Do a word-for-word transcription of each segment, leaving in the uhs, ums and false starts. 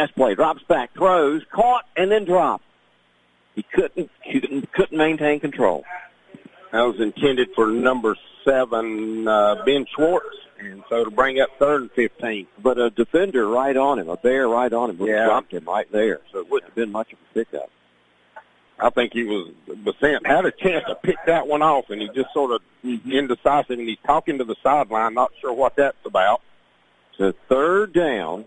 pass play. Drops back, throws, caught, and then dropped. He couldn't, couldn't, couldn't maintain control. That was intended for number seven, uh, Ben Schwartz, and so to bring up third and fifteen. But a defender right on him, a Bear right on him, would have Yeah. dropped him right there, so it wouldn't have been much of a pickup. I think he was, Basant had a chance to pick that one off, and he just sort of Mm-hmm. indecisive, and he's talking to the sideline, not sure what that's about. So third down.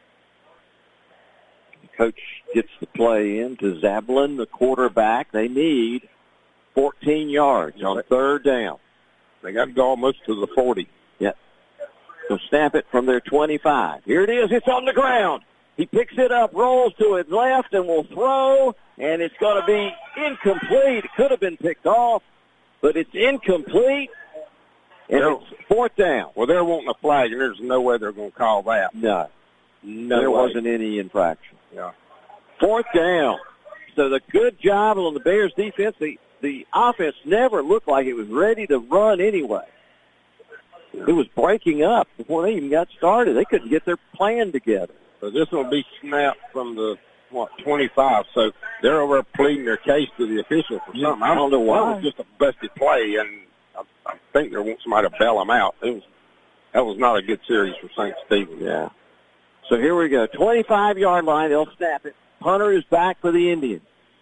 Coach gets the play in to Zablin, the quarterback. They need fourteen yards on third down. They got to go almost to the forty. Yep. So snap it from their twenty-five. Here it is. It's on the ground. He picks it up, rolls to his left, and will throw, and it's going to be incomplete. It could have been picked off, but it's incomplete, and No. it's fourth down. Well, they're wanting a flag, and there's no way they're going to call that. No. No there way. wasn't any infraction. Yeah. Fourth down. So the good job on the Bears defense. The, the offense never looked like it was ready to run anyway. It was breaking up before they even got started. They couldn't get their plan together. So this will be snapped from the, what, twenty-five. So they're over pleading their case to the official for something. I don't know why. That was just a busted play, and I, I think they want somebody to bail them out. It was, that was not a good series for Saint Stephen. Yeah. So here we go. twenty-five-yard line. They'll snap it. Hunter is back for the Indians.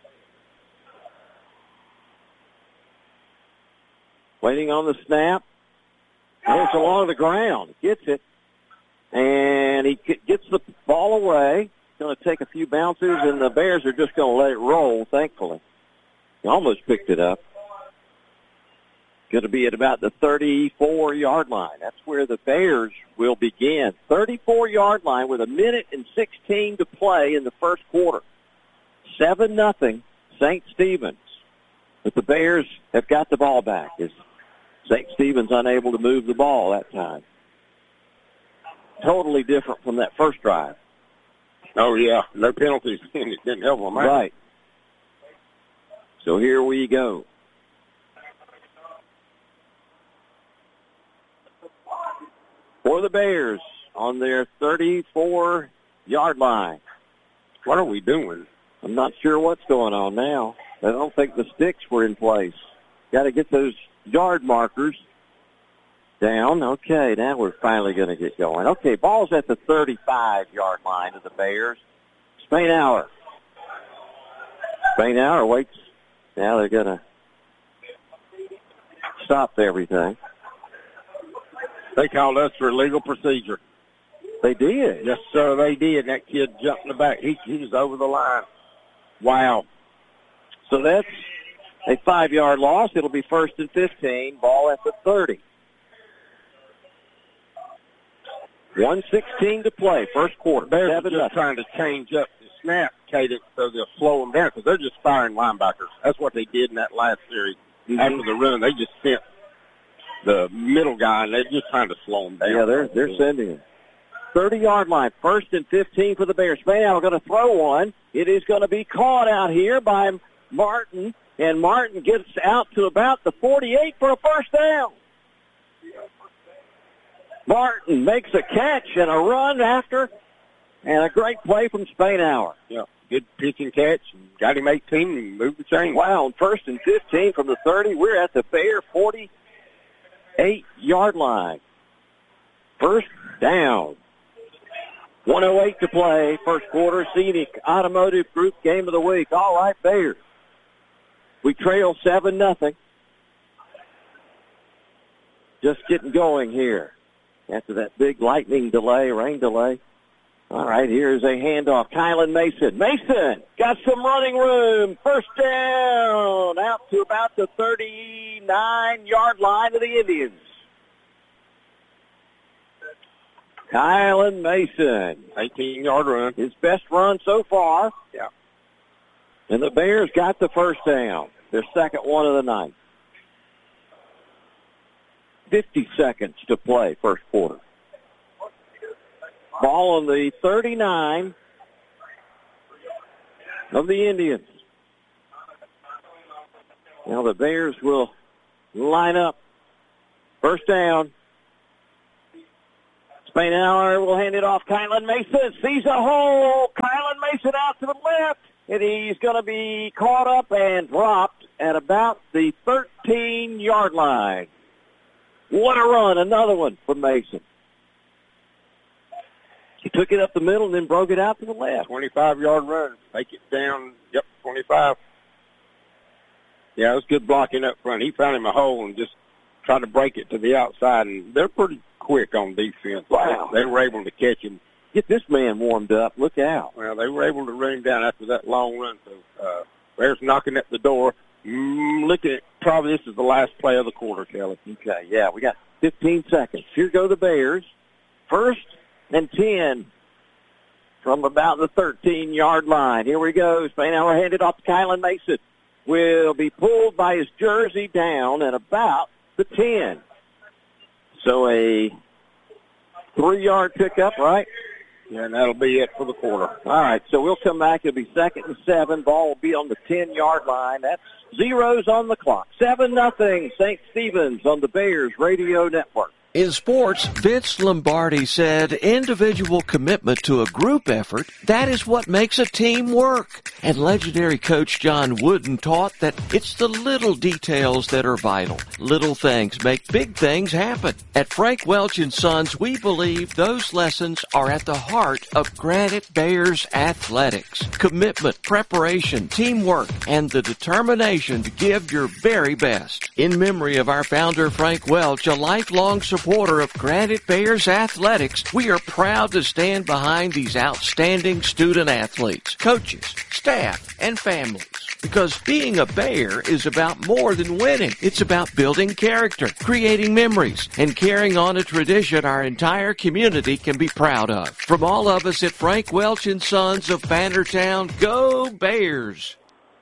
Waiting on the snap. And it's along the ground. Gets it. And he gets the ball away. Going to take a few bounces, and the Bears are just going to let it roll, thankfully. He almost picked it up. Going to be at about the thirty-four-yard line. That's where the Bears will begin. thirty-four-yard line with a minute and sixteen to play in the first quarter. seven nothing Saint Stephen's. But the Bears have got the ball back. As Saint Stephen's unable to move the ball that time. Totally different from that first drive. Oh, yeah. No penalties. It didn't help them out. Right. So here we go. For the Bears on their thirty-four-yard line. What are we doing? I'm not sure what's going on now. I don't think the sticks were in place. Got to get those yard markers down. Okay, now we're finally going to get going. Okay, ball's at the thirty-five-yard line of the Bears. Spainhour. Spainhour waits. Now they're going to stop everything. They called us for illegal procedure. They did. Yes, sir, they did. That kid jumped in the back. He, he was over the line. Wow. So that's a five-yard loss. It'll be first and fifteen. Ball at the thirty. one sixteen to play, first quarter. Bears are Seven just nothing. trying to change up the snap cadence so they'll slow them down because they're just firing linebackers. That's what they did in that last series. Mm-hmm. After the run, they just sent the middle guy, and they're just trying to slow him down. Yeah, they're they're sending him. thirty-yard line, first and fifteen for the Bears. Spainhour going to throw one. It is going to be caught out here by Martin, and Martin gets out to about the forty-eight for a first down. Martin makes a catch and a run after, and a great play from Spainhour. Yeah, good pitch and catch. Got him eighteen and moved the chain. Wow, on first and fifteen from the thirty, we're at the Bear forty-eight-yard line. First down. one oh eight to play, first quarter. Scenic Automotive Group Game of the Week. All right, Bears. We trail seven nothing. Just getting going here after that big lightning delay, rain delay. All right, here's a handoff. Kylan Mason. Mason got some running room. First down out to about the thirty-nine-yard line of the Indians. Kylan Mason. eighteen-yard run. His best run so far. Yeah. And the Bears got the first down. Their second one of the night. fifty seconds to play, first quarter. Ball on the thirty-nine of the Indians. Now the Bears will line up. First down. Spainhour will hand it off. Kylan Mason sees a hole. and he's going to be caught up and dropped at about the thirteen-yard line. What a run, another one for Mason. He took it up the middle and then broke it out to the left. twenty-five-yard run. Take it down. Yep, twenty-five. Yeah, it was good blocking up front. He found him a hole and just tried to break it to the outside, and they're pretty quick on defense. Wow. They were able to catch him. Get this man warmed up. Look out. Well, they were able to run him down after that long run. So uh, Bears knocking at the door. Mm, look at probably this is the last play of the quarter, Kelly. Okay, yeah, we got fifteen seconds. Here go the Bears. First and ten from about the thirteen-yard line. Here we go. Spainhour handed off to Kylan Mason. Will be pulled by his jersey down at about the ten. So a three-yard pickup, right? Yeah, and that'll be it for the quarter. All right, so we'll come back. It'll be second and seven. Ball will be on the ten-yard line. That's zeros on the clock. seven nothing Saint Stephen's on the Bears Radio Network. In sports, Vince Lombardi said individual commitment to a group effort, that is what makes a team work. And legendary coach John Wooden taught that it's the little details that are vital. Little things make big things happen. At Frank Welch and Sons, we believe those lessons are at the heart of Granite Bears athletics. Commitment, preparation, teamwork, and the determination to give your very best. In memory of our founder, Frank Welch, a lifelong supporter supporter of Granite Bears athletics, we are proud to stand behind these outstanding student athletes, coaches, staff, and families. Because being a Bear is about more than winning. It's about building character, creating memories, and carrying on a tradition our entire community can be proud of. From all of us at Frank Welch and Sons of Bannertown, go Bears!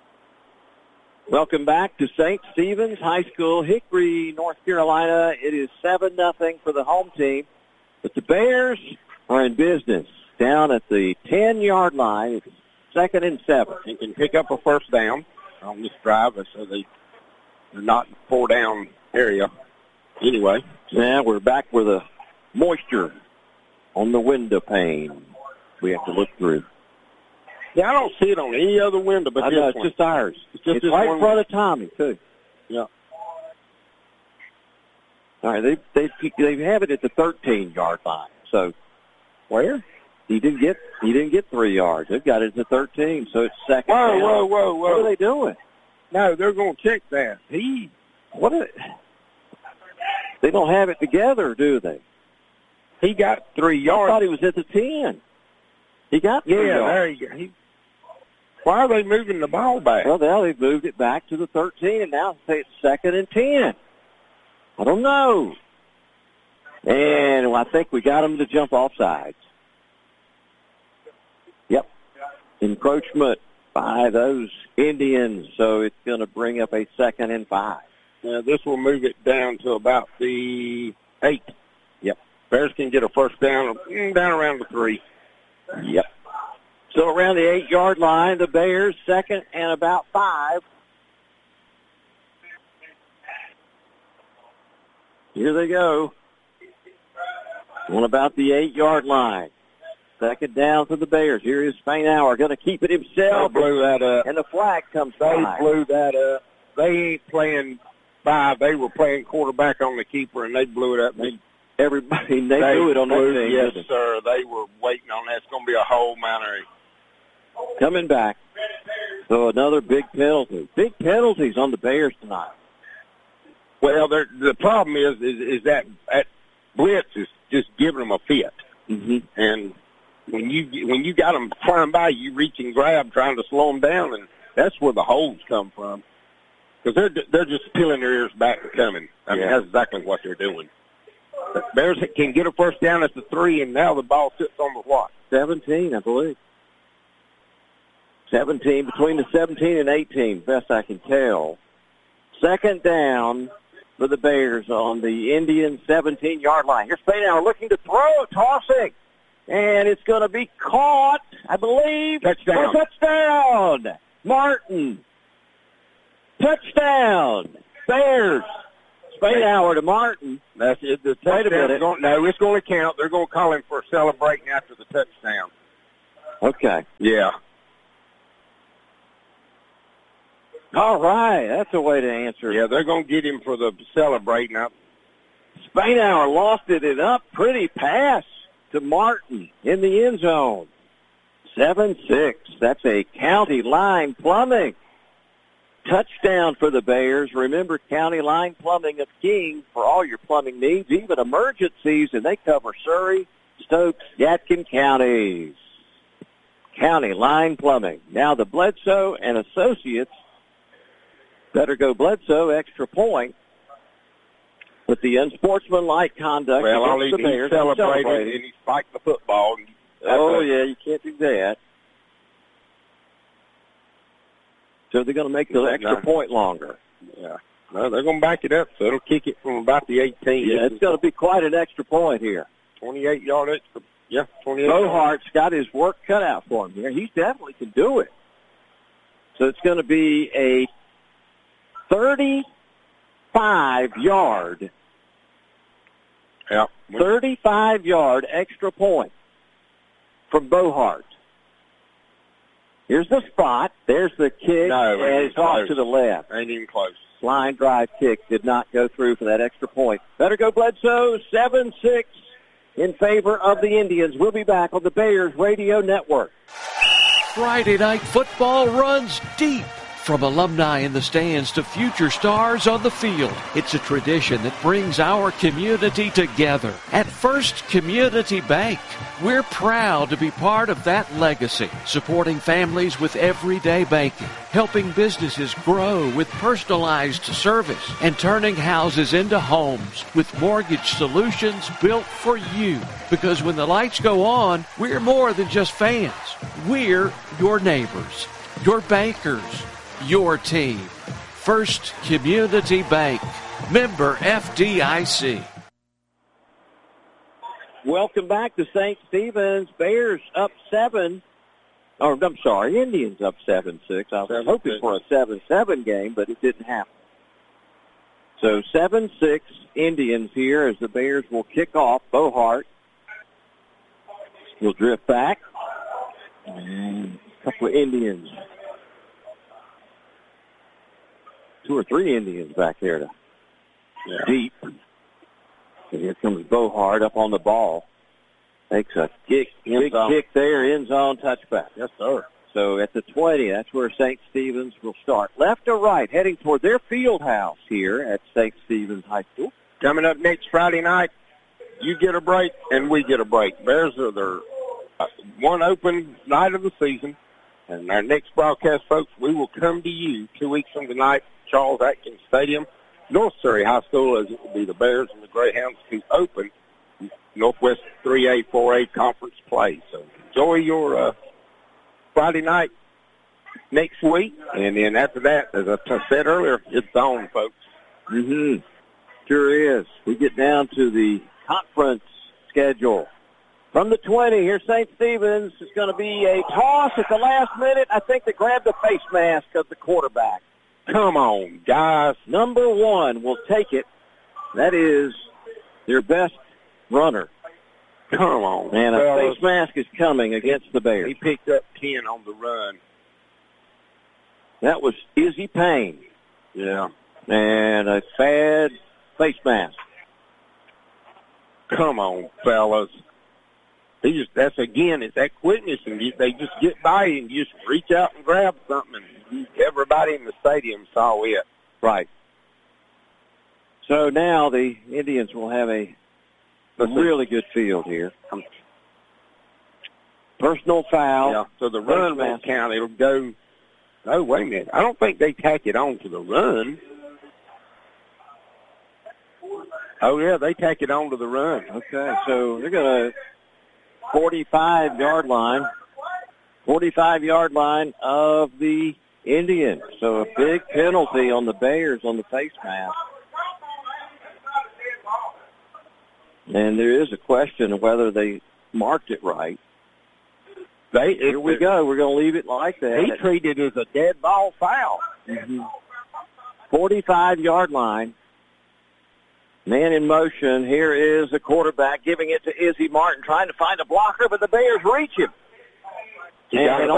Welcome back to Saint Stephen's High School, Hickory, North Carolina. It is seven nothing for the home team. But the Bears are in business down at the ten-yard line. It's second and seven. He can pick up a first down on this drive, so they, they're not in four-down area anyway. Yeah, we're back with a moisture on the window pane we have to look through. Yeah, I don't see it on any other window but I this know, it's one. just ours. It's just it's this right one in front of Tommy, too. Yeah. All right, they they they have it at the thirteen-yard line. So where? He didn't get he didn't get three yards. They've got it at the thirteen, so it's second Whoa, down. whoa, whoa, whoa! What are they doing? No, they're going to check that. He what? Are, they don't have it together, do they? He got three yards. I thought he was at the ten. He got three yeah, yards. there you go. He, why are they moving the ball back? Well, now they've moved it back to the thirteen, and now it's second and ten. I don't know. And I think we got them to jump off sides. Yep. Encroachment by those Indians, so it's going to bring up a second and five. Now, this will move it down to about the eight. Yep. Bears can get a first down, down around the three. Yep. So around the eight-yard line, the Bears second and about five. Here they go. One about the eight-yard line. Second down for the Bears. Here is Spainhour going to keep it himself. They blew that up. And the flag comes They by. blew that up. They ain't playing five. They were playing quarterback on the keeper, and they blew it up. They, Everybody, they, they blew it on blew, that thing. Yes, didn't sir. They were waiting on that. It's going to be a whole manner. they? Coming back. So another big penalty. Big penalties on the Bears tonight. Well, the problem is, is is that that blitz is just giving them a fit, Mm-hmm. and when you when you got them flying by, you reach and grab, trying to slow them down, and that's where the holes come from, because they're they're just peeling their ears back and coming. I mean, Yeah. that's exactly what they're doing. The Bears can get a first down at the three, and now the ball sits on the what? seventeen, I believe. seventeen, between the seventeen and eighteen, best I can tell. Second down for the Bears on the Indian seventeen-yard line. Here's Spainhour looking to throw, tossing. And it's going to be caught, I believe. Touchdown. For touchdown. Martin. Touchdown. Bears. Spainhour to Martin. That's it. The Wait a touchdown minute. is going, no, it's going to count. They're going to call him for celebrating after the touchdown. Okay. Yeah. All right, that's a way to answer. Yeah, they're going to get him for the celebrating up. Spainhour lofted it up. Pretty pass to Martin in the end zone. seven six. That's a County Line Plumbing touchdown for the Bears. Remember, County Line Plumbing of King for all your plumbing needs, even emergencies, and they cover Surrey, Stokes, Yadkin counties. County Line Plumbing. Now the Bledsoe and Associates. Better go Bledsoe, extra point. With the unsportsmanlike conduct well, against only the he Bears. celebrated, celebrated and he spiked the football. Oh, yeah, you can't do that. So they're going to make the extra no. point longer. Yeah. No, they're going to back it up, so it'll kick it from about the eighteen. Yeah, it's going to be quite an extra point here. twenty-eight yard extra. Yeah, twenty-eight. Bohart's got his work cut out for him here. He definitely can do it. So it's going to be a thirty-five yard Yeah. thirty-five yard extra point from Bohart. Here's the spot. There's the kick, No, and ain't it's off close. to the left. Ain't even close. Line drive kick did not go through for that extra point. Better go Bledsoe, seven six in favor of the Indians. We'll be back on the Bears Radio Network. Friday night football runs deep. From alumni in the stands to future stars on the field, it's a tradition that brings our community together. At First Community Bank, we're proud to be part of that legacy, supporting families with everyday banking, helping businesses grow with personalized service, and turning houses into homes with mortgage solutions built for you. Because when the lights go on, we're more than just fans. We're your neighbors, your bankers, your team. First Community Bank. Member F D I C. Welcome back to Saint Stephen's. Bears up seven. Or, I'm sorry, Indians up seven six. I was seven, hoping six. for a seven seven game, but it didn't happen. So seven six Indians here as the Bears will kick off. Bohart will drift back. And a couple of Indians. Two or three Indians back there to Yeah. deep. And here comes Bohart up on the ball. Makes a kick, big zone. kick there, end zone touchback. Yes, sir. So at the twenty, that's where Saint Stephen's will start. Left or right, heading toward their field house here at Saint Stephen's High School. Coming up next Friday night, you get a break and we get a break. Bears are their uh, one open night of the season. And our next broadcast, folks, we will come to you two weeks from tonight, Charles Atkins Stadium, North Surrey High School, as it will be the Bears and the Greyhounds to open Northwest three A, four A conference play. So enjoy your uh, Friday night next week. And then after that, as I said earlier, it's on, folks. Mm-hmm. Sure is. We get down to the conference schedule. From the twenty, here's Saint Stephen's. It's going to be a toss at the last minute. I think they grabbed the face mask of the quarterback. Come on, guys. Number one will take it. That is their best runner. Come on. And a fellas. face mask is coming against the Bears. He picked up ten on the run. That was Izzy Payne. Yeah. And a bad face mask. Come on, fellas. He just, that's again, it's that quickness, and you, they just get by you and you just reach out and grab something, and everybody in the stadium saw it. Right. So now the Indians will have a really good field here. Personal foul. Yeah, so the run won't count. It'll go, oh, wait a minute. I don't think they tack it on to the run. Oh, yeah, they tack it on to the run. Okay, so they're going to forty-five yard line, forty-five yard line of the Indians. So a big penalty on the Bears on the face mask. And there is a question of whether they marked it right. They, Here we go. We're going to leave it like that. He treated it as a dead ball foul. Mm-hmm. forty-five yard line. Man in motion. Here is the quarterback giving it to Izzy Martin, trying to find a blocker, but the Bears reach him. And